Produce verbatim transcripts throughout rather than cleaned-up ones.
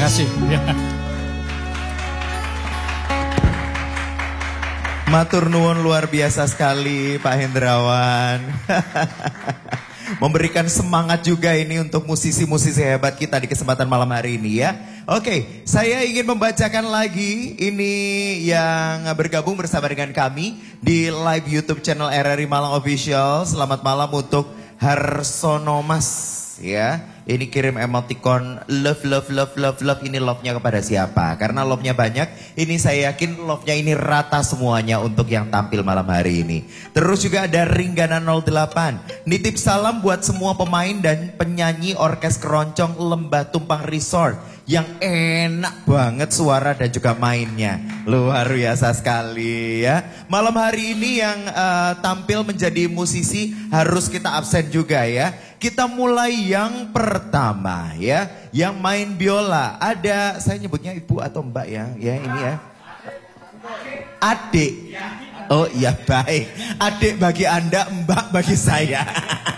kasih. Ya. Matur nuwun luar biasa sekali Pak Hendrawan. Memberikan semangat juga ini untuk musisi-musisi hebat kita di kesempatan malam hari ini ya. Oke, saya ingin membacakan lagi ini yang bergabung bersama dengan kami di live YouTube channel R R I Malang Official. Selamat malam untuk Harsono Mas ya. Ini kirim emoticon love love love love love. Ini love-nya kepada siapa? Karena love-nya banyak. Ini saya yakin love-nya ini rata semuanya untuk yang tampil malam hari ini. Terus juga ada Ringgana nol delapan. Nitip salam buat semua pemain dan penyanyi orkes keroncong Lembah Tumpang Resort. Yang enak banget suara dan juga mainnya. Luar biasa sekali ya. Malam hari ini yang uh, tampil menjadi musisi harus kita absen juga ya. Kita mulai yang pertama ya. Yang main biola. Ada, saya nyebutnya ibu atau mbak ya. Ya ini ya. Adik. Oh iya baik. Adik bagi Anda, mbak bagi saya.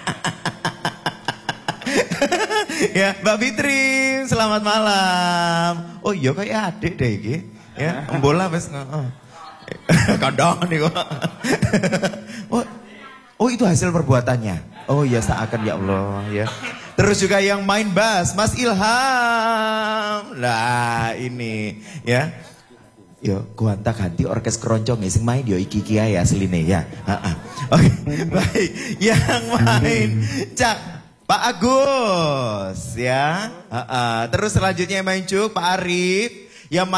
Ya, Mbak Fitri, selamat malam. Oh iya kayak adik deh iki. Ya, bola wis heeh. Kandang nih kok. Oh, oh itu hasil perbuatannya. Oh iya seakan ya Allah ya. Terus juga yang main bass, Mas Ilham. Nah, ini ya. Yo, kuanta ganti orkes keroncong sing main yo iki-iki ae asline ya. Heeh. Oke, baik. Yang main Cak Pak Agus ya, uh, uh. Terus selanjutnya yang main cuk Pak Arif, yang